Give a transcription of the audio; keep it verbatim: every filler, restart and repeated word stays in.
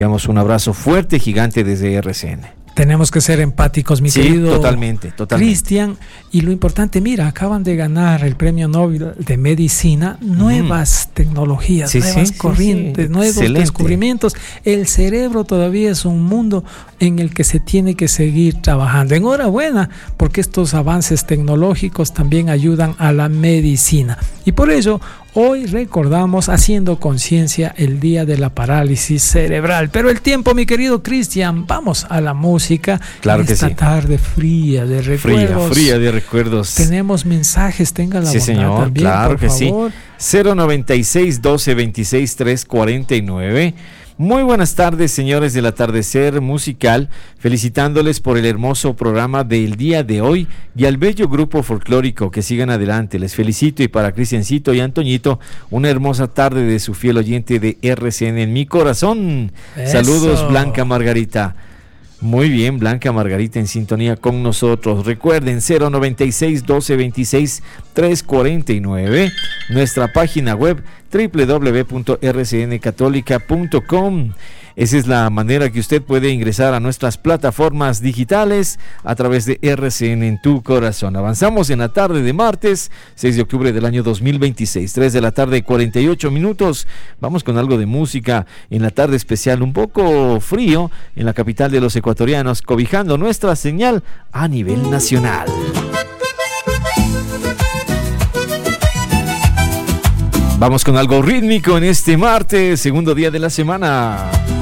Digamos, un abrazo fuerte, gigante desde R C N. Tenemos que ser empáticos, mi sí, querido totalmente, totalmente. Cristian. Y lo importante, mira, acaban de ganar el premio Nobel de Medicina, nuevas mm. tecnologías, sí, nuevas sí, corrientes, sí, sí. nuevos Excelente. descubrimientos. El cerebro todavía es un mundo en el que se tiene que seguir trabajando. Enhorabuena, porque estos avances tecnológicos también ayudan a la medicina. Y por ello, hoy recordamos, haciendo conciencia, el Día de la Parálisis Cerebral. Pero el tiempo, mi querido Cristian, vamos a la música. Claro que esta sí. tarde fría de recuerdos. Fría, fría de recuerdos. Tenemos mensajes, tenga la sí, bondad señor, también, claro por que favor. sí. cero noventa y seis, doce, veintiséis, tres cuarenta y nueve. Muy buenas tardes, señores del Atardecer Musical, felicitándoles por el hermoso programa del día de hoy y al bello grupo folclórico. Que sigan adelante, les felicito. Y para Cristiancito y Antoñito, una hermosa tarde de su fiel oyente de R C N en mi corazón. Eso. Saludos, Blanca Margarita. Muy bien, Blanca Margarita en sintonía con nosotros. Recuerden, cero noventa y seis, doce, veintiséis, tres cuarenta y nueve. Nuestra página web, doble u doble u doble u punto r c n católica punto com. Esa es la manera que usted puede ingresar a nuestras plataformas digitales a través de R C N en tu corazón. Avanzamos en la tarde de martes, seis de octubre del año dos mil veintiséis, tres de la tarde, cuarenta y ocho minutos. Vamos con algo de música en la tarde especial, un poco frío en la capital de los ecuatorianos, cobijando nuestra señal a nivel nacional. Vamos con algo rítmico en este martes, segundo día de la semana.